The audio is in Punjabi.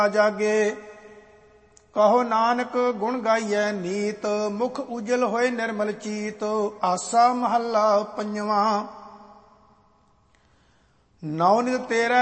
ਜਾਗੇ। ਕਹੋ ਨਾਨਕ ਗੁਣ ਗਾਈਐ ਨੀਤ, ਮੁਖ ਉਜਲ ਹੋਏ ਨਿਰਮਲ ਚੀਤ। ਆਸਾ ਮਹੱਲਾ ਪੰਜਵਾਂ। ਨੌ ਨਿਤ ਤੇਰਾ